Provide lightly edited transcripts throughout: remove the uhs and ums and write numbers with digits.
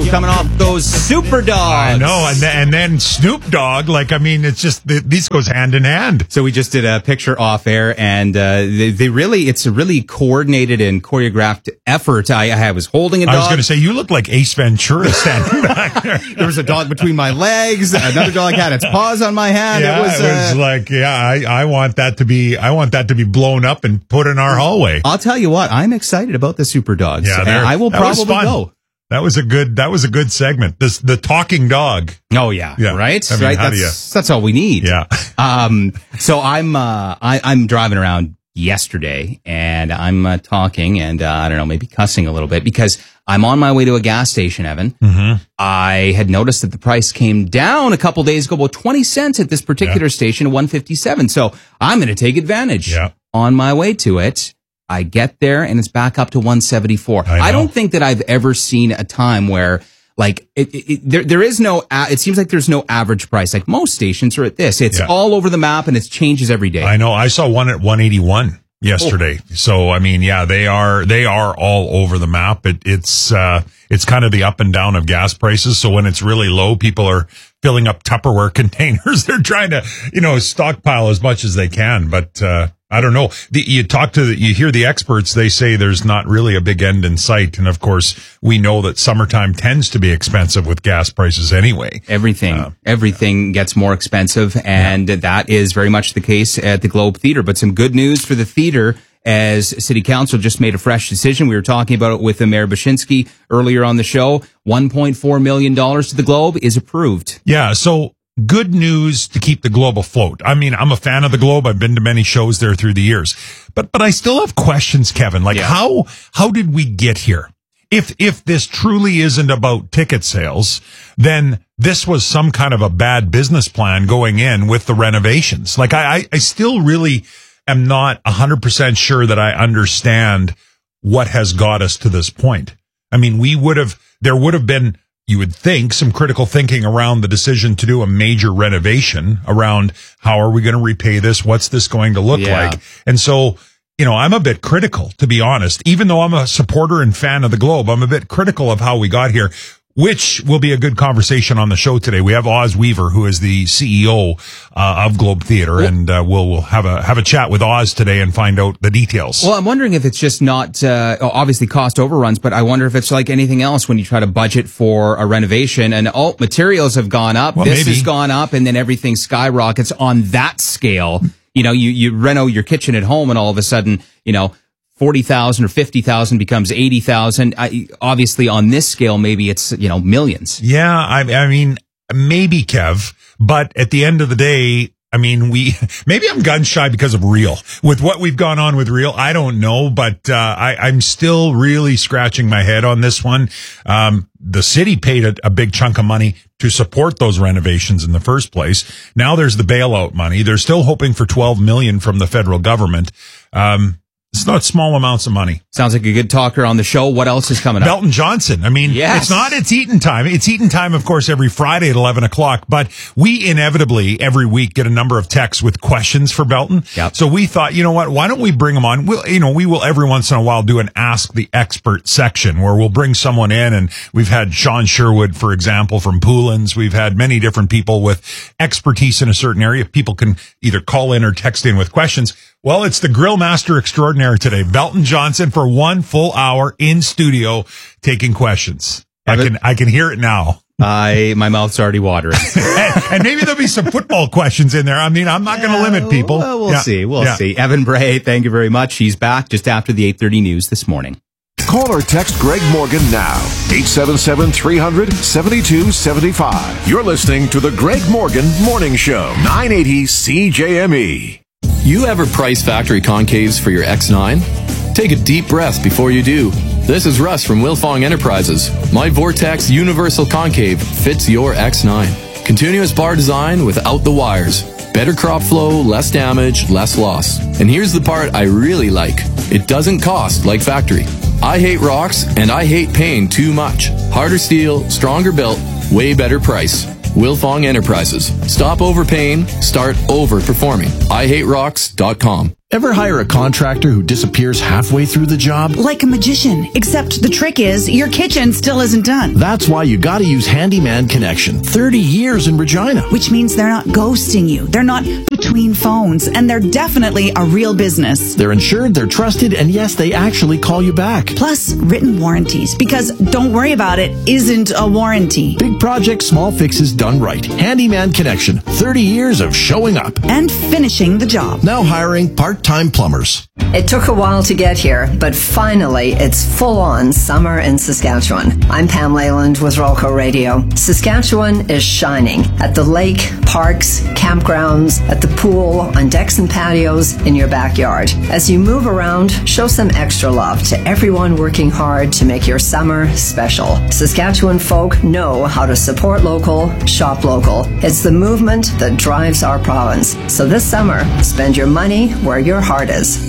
coming off those Super Dogs. I know, and then Snoop Dogg. Like, I mean, it's just these goes hand in hand. So we just did a picture off air, and it's a really coordinated and choreographed effort. I was holding a dog. I was going to say, you look like Ace Ventura standing back there. There was a dog between my legs. Another dog had its paws on my hand. Yeah, it was like, I want that to be blown up and put in our hallway. I'll tell you what, I'm excited about the Super Dogs. Yeah, I will probably go. That was a good segment. The talking dog. Oh yeah. Right. I mean, right. That's all we need. Yeah. So I'm driving around yesterday, and I'm talking, and I don't know, maybe cussing a little bit, because I'm on my way to a gas station, Evan. Mm-hmm. I had noticed that the price came down a couple days ago, about 20 cents at this particular station, $1.57. So I'm going to take advantage. Yeah. On my way to it, I get there and it's back up to $1.74. I don't think that I've ever seen a time where, like, there is no, it seems like there's no average price. Like, most stations are at this. It's all over the map and it changes every day. I know. I saw one at 181 yesterday. Oh. So, I mean, yeah, they are all over the map. It's kind of the up and down of gas prices. So when it's really low, people are filling up Tupperware containers. They're trying to, stockpile as much as they can. But, I don't know. You hear the experts, they say there's not really a big end in sight. And of course, we know that summertime tends to be expensive with gas prices anyway. Everything gets more expensive. And that is very much the case at the Globe Theatre. But some good news for the theatre, as City Council just made a fresh decision. We were talking about it with Mayor Bashinsky earlier on the show. $1.4 million to the Globe is approved. Yeah. So, good news to keep the Globe afloat. I mean, I'm a fan of the Globe. I've been to many shows there through the years. But I still have questions, Kevin. Like, how did we get here? If this truly isn't about ticket sales, then this was some kind of a bad business plan going in with the renovations. Like, I still really am not 100% sure that I understand what has got us to this point. I mean, there would have been, you would think, some critical thinking around the decision to do a major renovation around how are we going to repay this? What's this going to look like? And so, I'm a bit critical, to be honest. Even though I'm a supporter and fan of the Globe, I'm a bit critical of how we got here, which will be a good conversation on the show today. We have Oz Weaver, who is the CEO of Globe Theatre, and we'll have a chat with Oz today and find out the details. Well, I'm wondering if it's just not obviously cost overruns, but I wonder if it's like anything else when you try to budget for a renovation and materials have gone up, this has gone up, and then everything skyrockets on that scale. You reno your kitchen at home, and all of a sudden, 40,000 or 50,000 becomes 80,000. Obviously, on this scale, maybe it's millions. Yeah, I mean, maybe, Kev, but at the end of the day, I mean, maybe I'm gun shy because of Real. With what we've gone on with Real, I don't know, but I'm still really scratching my head on this one. The city paid a big chunk of money to support those renovations in the first place. Now there's the bailout money. They're still hoping for $12 million from the federal government. It's not small amounts of money. Sounds like a good talker on the show. What else is coming up? Belton Johnson. I mean, it's Eaton time. It's Eaton time, of course, every Friday at 11 o'clock. But we inevitably, every week, get a number of texts with questions for Belton. Yep. So we thought, you know what? Why don't we bring him on? We will every once in a while do an Ask the Expert section where we'll bring someone in. And we've had Sean Sherwood, for example, from Poolins. We've had many different people with expertise in a certain area. People can either call in or text in with questions. Well, it's the grill master extraordinaire today, Belton Johnson, for 1 full hour in studio taking questions. I can hear it now. My mouth's already watering. And maybe there'll be some football questions in there. I mean, I'm not going to limit people. Well, we'll see. We'll see. Evan Bray, thank you very much. He's back just after the 8:30 news this morning. Call or text Greg Morgan now. 877-300-7275. You're listening to the Greg Morgan Morning Show. 980 CJME. You ever price factory concaves for your X9? Take a deep breath before you do. This is Russ from Wilfong Enterprises. My Vortex Universal Concave fits your X9. Continuous bar design without the wires. Better crop flow, less damage, less loss. And here's the part I really like. It doesn't cost like factory. I hate rocks and I hate paying too much. Harder steel, stronger built, way better price. Wilfong Enterprises. Stop overpaying, start overperforming. IHateRocks.com. Ever hire a contractor who disappears halfway through the job? Like a magician, except the trick is your kitchen still isn't done. That's why you gotta use Handyman Connection. 30 years in Regina. Which means they're not ghosting you. They're not between phones. And they're definitely a real business. They're insured, they're trusted, and yes, they actually call you back. Plus, written warranties. Because don't worry about it isn't a warranty. Big projects, small fixes done right. Handyman Connection. 30 years of showing up. And finishing the job. Now hiring part-time plumbers. It took a while to get here, but finally it's full-on summer in Saskatchewan. I'm Pam Leyland with Rolco Radio. Saskatchewan is shining at the lake, parks, campgrounds, at the pool, on decks and patios, in your backyard. As you move around, show some extra love to everyone working hard to make your summer special. Saskatchewan folk know how to support local, shop local. It's the movement that drives our province. So this summer, spend your money where your heart is.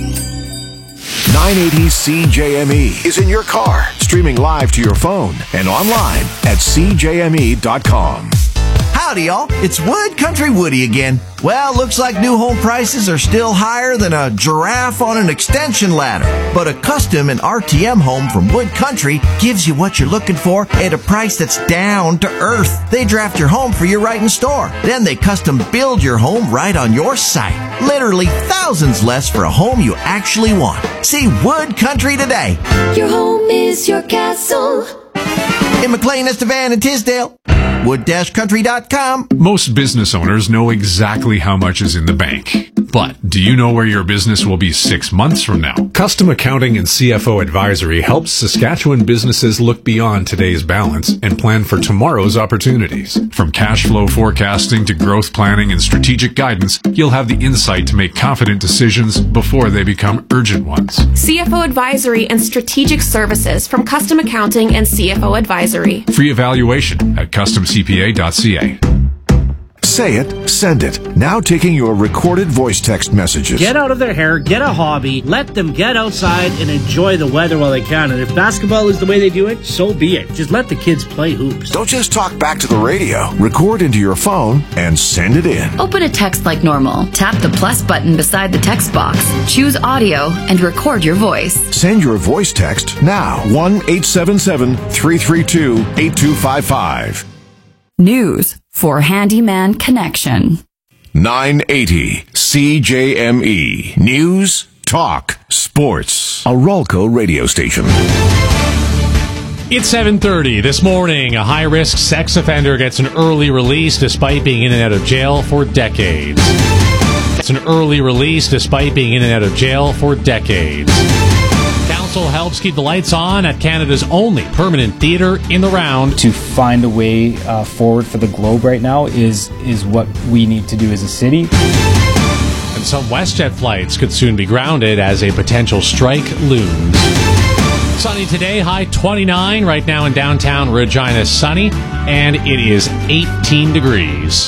980 CJME is in your car, streaming live to your phone and online at CJME.com. Howdy, y'all. It's Wood Country Woody again. Well, looks like new home prices are still higher than a giraffe on an extension ladder. But a custom and RTM home from Wood Country gives you what you're looking for at a price that's down to earth. They draft your home for you right in store. Then they custom build your home right on your site. Literally thousands less for a home you actually want. See Wood Country today. Your home is your castle. In McLean, Estevan, and Tisdale. Wood-country.com. Most business owners know exactly how much is in the bank. But do you know where your business will be 6 months from now? Custom Accounting and CFO Advisory helps Saskatchewan businesses look beyond today's balance and plan for tomorrow's opportunities. From cash flow forecasting to growth planning and strategic guidance, you'll have the insight to make confident decisions before they become urgent ones. CFO Advisory and Strategic Services from Custom Accounting and CFO Advisory. Free evaluation at customcpa.ca. Say it, send it. Now taking your recorded voice text messages. Get out of their hair, get a hobby, let them get outside and enjoy the weather while they can. And if basketball is the way they do it, so be it. Just let the kids play hoops. Don't just talk back to the radio. Record into your phone and send it in. Open a text like normal. Tap the plus button beside the text box. Choose audio and record your voice. Send your voice text now. 1-877-332-8255. News for Handyman Connection. 980 CJME. News, talk, sports. A Rolco radio station. It's 7:30 this morning. A high-risk sex offender gets an early release despite being in and out of jail for decades. It's an early release despite being in and out of jail for decades. Council helps keep the lights on at Canada's only permanent theatre in the round. To find a way forward for the Globe right now is what we need to do as a city. And some WestJet flights could soon be grounded as a potential strike looms. Sunny today, high 29. Right now in downtown Regina, sunny, and it is 18 degrees.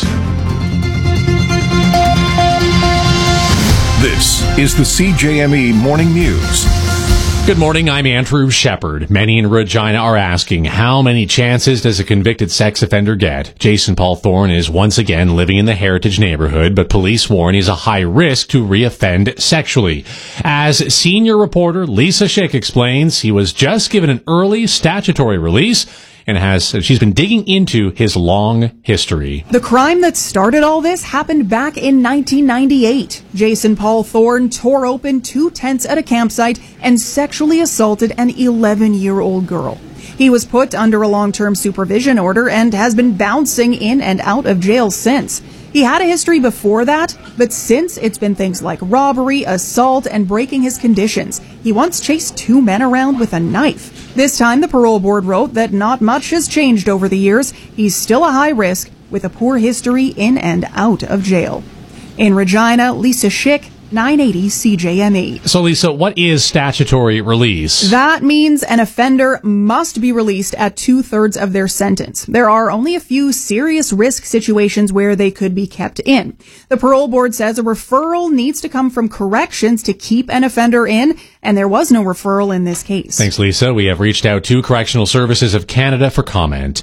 This is the CJME Morning News. Good morning, I'm Andrew Shepard. Many in Regina are asking, how many chances does a convicted sex offender get? Jason Paul Thorne is once again living in the Heritage neighborhood, but police warn he's a high risk to reoffend sexually. As senior reporter Lisa Schick explains, he was just given an early statutory release and she's been digging into his long history. The crime that started all this happened back in 1998. Jason Paul Thorne tore open 2 tents at a campsite and sexually assaulted an 11-year-old girl. He was put under a long-term supervision order and has been bouncing in and out of jail since. He had a history before that, but since it's been things like robbery, assault, and breaking his conditions. He once chased 2 men around with a knife. This time, the parole board wrote that not much has changed over the years. He's still a high risk with a poor history in and out of jail. In Regina, Lisa Schick, 980 CJME. So, Lisa, what is statutory release? That means an offender must be released at 2/3 of their sentence. There are only a few serious risk situations where they could be kept in. The parole board says a referral needs to come from corrections to keep an offender in, and there was no referral in this case. Thanks, Lisa. We have reached out to Correctional Services of Canada for comment.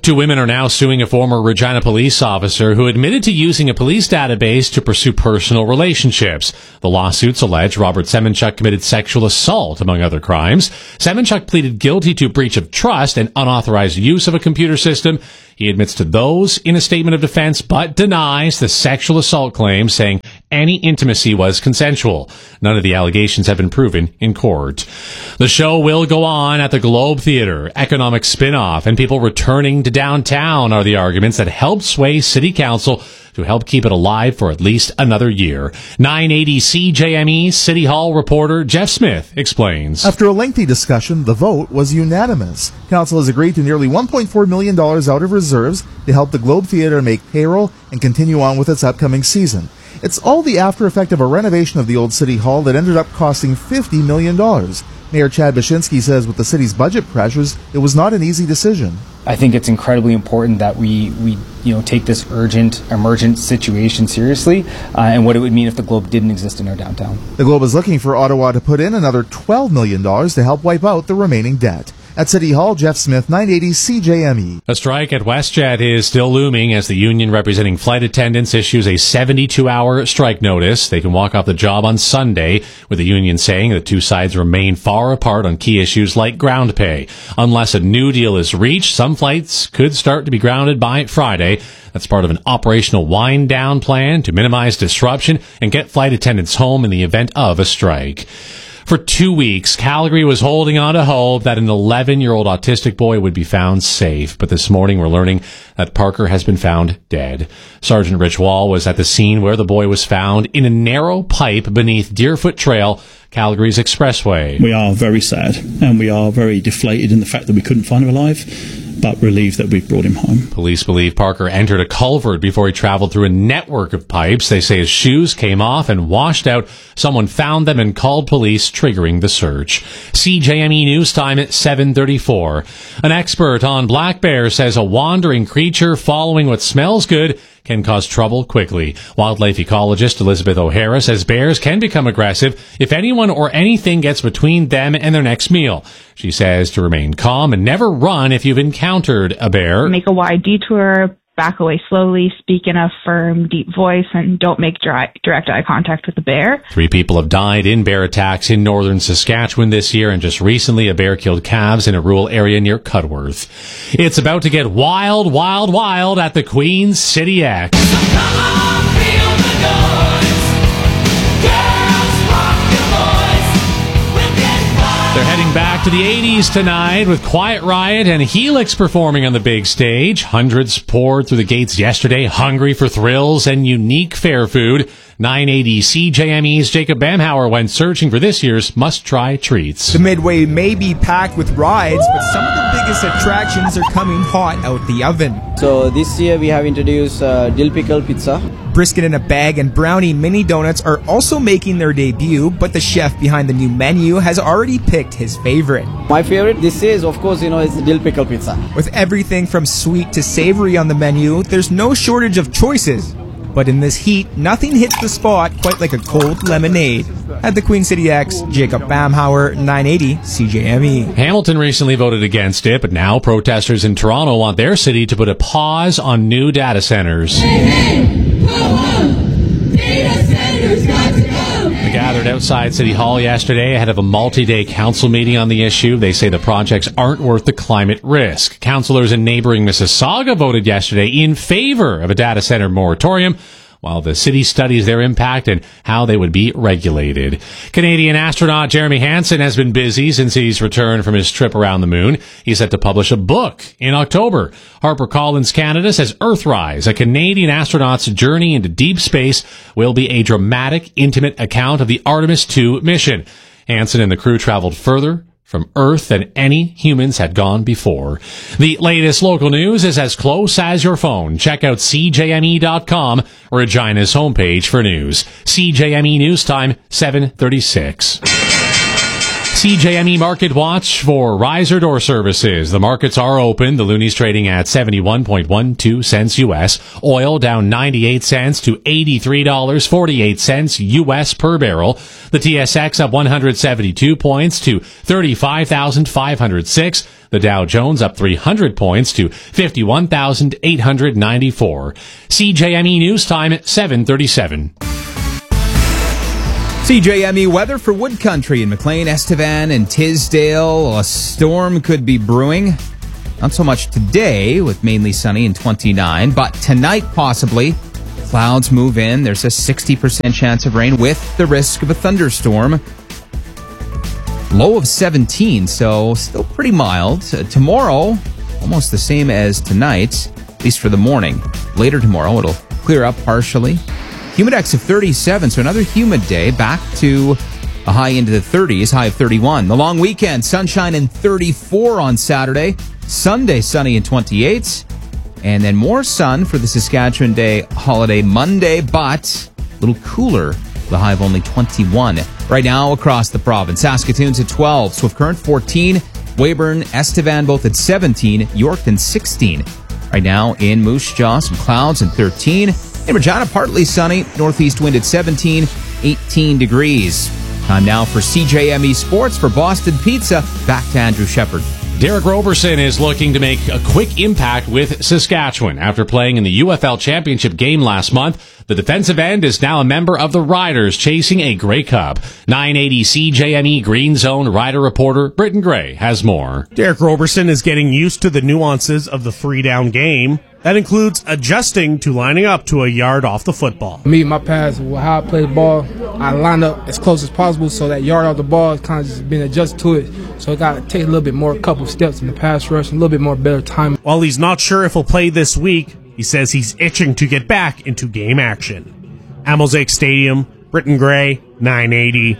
Two women are now suing a former Regina police officer who admitted to using a police database to pursue personal relationships. The lawsuits allege Robert Semenchuk committed sexual assault, among other crimes. Semenchuk pleaded guilty to breach of trust and unauthorized use of a computer system. He admits to those in a statement of defense, but denies the sexual assault claim, saying any intimacy was consensual. None of the allegations have been proven in court. The show will go on at the Globe Theatre. Economic spin-off and people returning to downtown are the arguments that helped sway City Council to help keep it alive for at least another year. 980 CJME City Hall reporter Jeff Smith explains. After a lengthy discussion, the vote was unanimous. Council has agreed to nearly $1.4 million out of reserves to help the Globe Theatre make payroll and continue on with its upcoming season. It's all the after effect of a renovation of the old City Hall that ended up costing $50 million. Mayor Chad Bashinsky says with the city's budget pressures, it was not an easy decision. I think it's incredibly important that we take this urgent, emergent situation seriously, and what it would mean if the Globe didn't exist in our downtown. The Globe is looking for Ottawa to put in another $12 million to help wipe out the remaining debt. At City Hall, Jeff Smith, 980 CJME. A strike at WestJet is still looming as the union representing flight attendants issues a 72-hour strike notice. They can walk off the job on Sunday, with the union saying the two sides remain far apart on key issues like ground pay. Unless a new deal is reached, some flights could start to be grounded by Friday. That's part of an operational wind-down plan to minimize disruption and get flight attendants home in the event of a strike. For 2 weeks, Calgary was holding on to hope that an 11-year-old autistic boy would be found safe. But this morning, we're learning that Parker has been found dead. Sergeant Rich Wall was at the scene where the boy was found in a narrow pipe beneath Deerfoot Trail, Calgary's expressway. We are very sad, and we are very deflated in the fact that we couldn't find him alive, but relieved that we've brought him home. Police believe Parker entered a culvert before he traveled through a network of pipes. They say his shoes came off and washed out. Someone found them and called police, triggering the search. CJME News Time at 7:34. An expert on black bears says a wandering creature following what smells good can cause trouble quickly. Wildlife ecologist Elizabeth O'Hara says bears can become aggressive if anyone or anything gets between them and their next meal. She says to remain calm and never run if you've encountered a bear. Make a wide detour, back away slowly, speak in a firm, deep voice, and don't make direct eye contact with the bear. 3 people have died in bear attacks in northern Saskatchewan this year, and just recently a bear killed calves in a rural area near Cudworth. It's about to get wild, wild, wild at the Queen City X. They're heading back to the 80s tonight with Quiet Riot and Helix performing on the big stage. Hundreds poured through the gates yesterday, hungry for thrills and unique fair food. 980 CJME's Jacob Bamhauer went searching for this year's must-try treats. The Midway may be packed with rides, but some of the biggest attractions are coming hot out the oven. So this year we have introduced dill pickle pizza. Brisket in a bag and brownie mini donuts are also making their debut, but the chef behind the new menu has already picked his favorite. My favorite this is, of course, it's the dill pickle pizza. With everything from sweet to savory on the menu, there's no shortage of choices. But in this heat, nothing hits the spot quite like a cold lemonade. At the Queen City X, Jacob Bamhauer, 980 CJME. Hamilton recently voted against it, but now protesters in Toronto want their city to put a pause on new data centers. Data centers got to go! They gathered outside City Hall yesterday ahead of a multi-day council meeting on the issue. They say the projects aren't worth the climate risk. Councillors in neighboring Mississauga voted yesterday in favor of a data center moratorium, while the city studies their impact and how they would be regulated. Canadian astronaut Jeremy Hansen has been busy since he's returned from his trip around the moon. He's set to publish a book in October. HarperCollins Canada says Earthrise, a Canadian astronaut's journey into deep space, will be a dramatic, intimate account of the Artemis II mission. Hansen and the crew traveled further from Earth than any humans had gone before. The latest local news is as close as your phone. Check out CJME.com, Regina's homepage for news. CJME News Time, 7:36. CJME Market Watch for riser door services. The markets are open. The loonies trading at 71.12 cents U.S. Oil down 98 cents to $83.48 U.S. per barrel. The TSX up 172 points to 35,506. The Dow Jones up 300 points to 51,894. CJME News Time at 7:37. CJME weather for Wood Country in McLean, Estevan, and Tisdale. A storm could be brewing. Not so much today, with mainly sunny and 29, but tonight possibly. Clouds move in. There's a 60% chance of rain with the risk of a thunderstorm. Low of 17, so still pretty mild. Tomorrow, almost the same as tonight, at least for the morning. Later tomorrow, it'll clear up partially. Humidex of 37, so another humid day, back to a high into the 30s, high of 31. The long weekend, sunshine and 34 on Saturday. Sunday, sunny and 28. And then more sun for the Saskatchewan Day holiday Monday, but a little cooler, the high of only 21. Right now across the province, Saskatoon's at 12, Swift Current 14, Weyburn, Estevan both at 17, Yorkton 16. Right now in Moose Jaw, some clouds and 13. In Regina, partly sunny, northeast wind at 17, 18 degrees. Time now for CJME Sports for Boston Pizza. Back to Andrew Shepard. Derek Roberson is looking to make a quick impact with Saskatchewan. After playing in the UFL Championship game last month, the defensive end is now a member of the Riders chasing a Grey Cup. 980 CJME Green Zone Rider reporter Britton Gray has more. Derek Roberson is getting used to the nuances of the three-down game. That includes adjusting to lining up to a yard off the football. Me, my pass, how I play the ball, I line up as close as possible so that yard off the ball is kind of just been adjusted to it. So I got to take a little bit more, couple steps in the pass rush, and a little bit more better time. While he's not sure if he'll play this week, he says he's itching to get back into game action. At Mosaic Stadium, Britton Gray, 980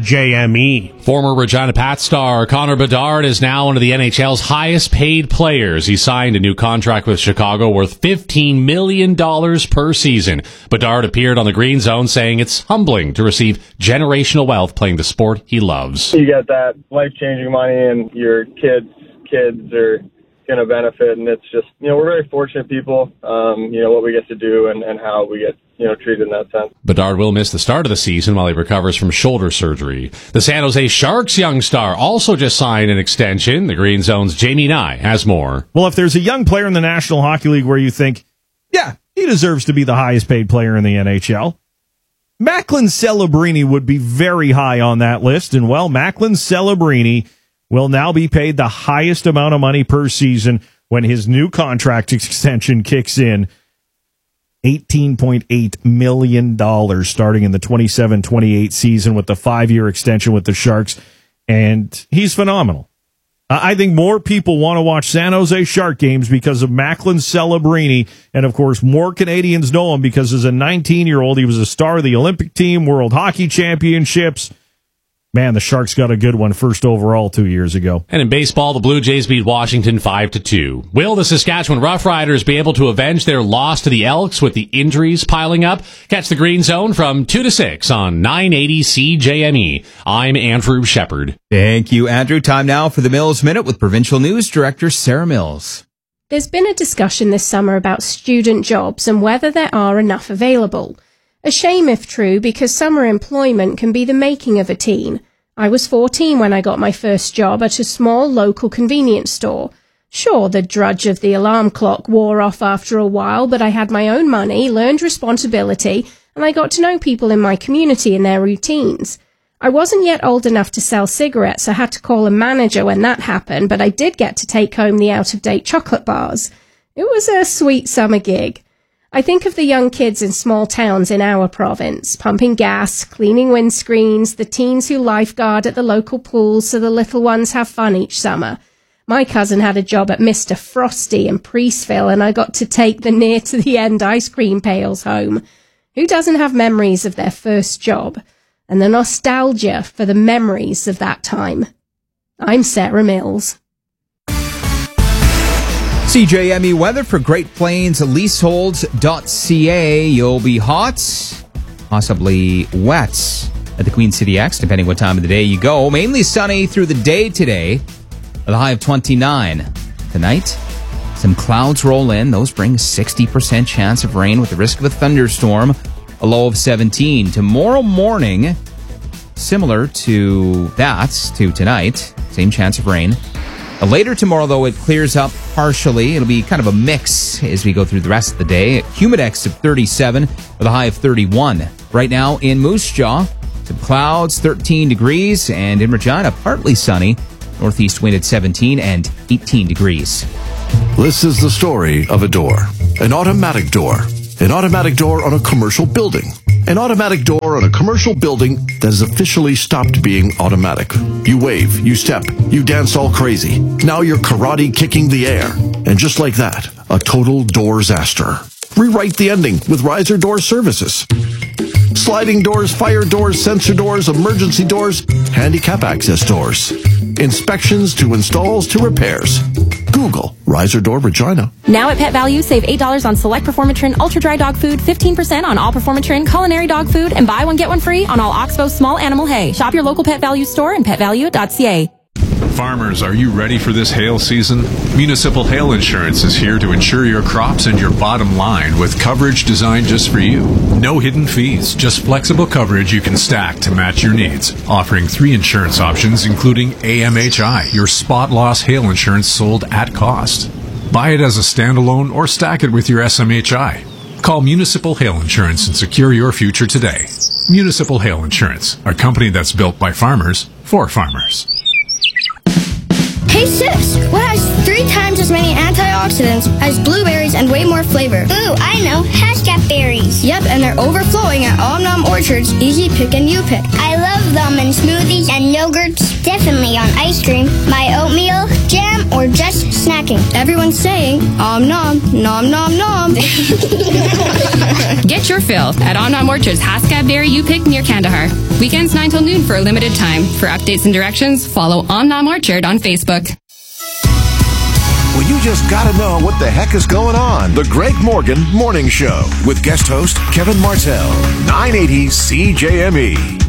CJME. Former Regina Pat star Connor Bedard is now one of the NHL's highest paid players. He signed a new contract with Chicago worth $15 million per season. Bedard appeared on the Green Zone saying it's humbling to receive generational wealth playing the sport he loves. You get that life-changing money and your kids are going to benefit, and it's just, we're very fortunate people, what we get to do and how we get treated in that sense. Bedard will miss the start of the season while he recovers from shoulder surgery. The San Jose Sharks young star also just signed an extension. The Green Zone's Jamie Nye has more. Well, if there's a young player in the National Hockey League where you think, yeah, he deserves to be the highest paid player in the NHL, Macklin Celebrini would be very high on that list. And, well, Macklin Celebrini will now be paid the highest amount of money per season when his new contract extension kicks in. $18.8 million starting in the 27-28 season with the 5-year extension with the Sharks. And he's phenomenal. I think more people want to watch San Jose Shark games because of Macklin Celebrini. And, of course, more Canadians know him because as a 19-year-old, he was a star of the Olympic team, World Hockey Championships. Man, the Sharks got a good one first overall 2 years ago. And in baseball, the Blue Jays beat Washington 5-2. Will the Saskatchewan Roughriders be able to avenge their loss to the Elks with the injuries piling up? Catch the Green Zone from 2 to 6 on 980 CJME. I'm Andrew Shepard. Thank you, Andrew. Time now for the Mills Minute with Provincial News Director Sarah Mills. There's been a discussion this summer about student jobs and whether there are enough available. A shame if true, because summer employment can be the making of a teen. I was 14 when I got my first job at a small local convenience store. Sure, the drudge of the alarm clock wore off after a while, but I had my own money, learned responsibility, and I got to know people in my community and their routines. I wasn't yet old enough to sell cigarettes. I had to call a manager when that happened, but I did get to take home the out-of-date chocolate bars. It was a sweet summer gig. I think of the young kids in small towns in our province, pumping gas, cleaning windscreens, the teens who lifeguard at the local pools so the little ones have fun each summer. My cousin had a job at Mr. Frosty in Priestville, and I got to take the near-to-the-end ice cream pails home. Who doesn't have memories of their first job? And the nostalgia for the memories of that time. I'm Sarah Mills. CJME weather for Great Plains leaseholds.ca. You'll be hot, possibly wet at the Queen City X, depending what time of the day you go. Mainly sunny through the day today, with a high of 29. Tonight, some clouds roll in. Those bring a 60% chance of rain with the risk of a thunderstorm, a low of 17. Tomorrow morning, similar to that, to tonight, same chance of rain. Later tomorrow, though, it clears up partially. It'll be kind of a mix as we go through the rest of the day. Humidex of 37 with a high of 31. Right now in Moose Jaw, some clouds, 13 degrees, and in Regina, partly sunny. Northeast wind at 17 and 18 degrees. This is the story of a door. An automatic door. An automatic door on a commercial building. An automatic door on a commercial building that has officially stopped being automatic. You wave, you step, you dance all crazy. Now you're karate kicking the air. And just like that, a total door-zaster. Rewrite the ending with Riser Door Services. Sliding doors, fire doors, sensor doors, emergency doors, handicap access doors. Inspections to installs to repairs. Google Riser Door Regina. Now at Pet Value, save $8 on select Performatrin Ultra Dry Dog Food, 15% on all Performatrin Culinary Dog Food, and buy one get one free on all Oxbow Small Animal Hay. Shop your local Pet Value store and petvalue.ca. Farmers, are you ready for this hail season? Municipal Hail Insurance is here to insure your crops and your bottom line with coverage designed just for you. No hidden fees, just flexible coverage you can stack to match your needs. Offering 3 insurance options, including AMHI, your spot loss hail insurance sold at cost. Buy it as a standalone or stack it with your SMHI. Call Municipal Hail Insurance and secure your future today. Municipal Hail Insurance, a company that's built by farmers for farmers. Hey sis, what has 3 times as many antioxidants as blueberries and way more flavor? Ooh, I know, Haskell berries. Yep, and they're overflowing at Om Orchard's Easy Pick and You Pick. I love them in smoothies and yogurts, definitely on ice cream, my oatmeal, jam, or just snacking. Everyone's saying, Om Nom, Nom Nom Nom. Get your fill at Om Orchard's Haskell Berry You Pick near Kandahar. Weekends 9 till noon for a limited time. For updates and directions, follow Om Orchard on Facebook. Well, you just gotta know what the heck is going on. The Greg Morgan Morning Show with guest host Kevin Martell, 980 CJME.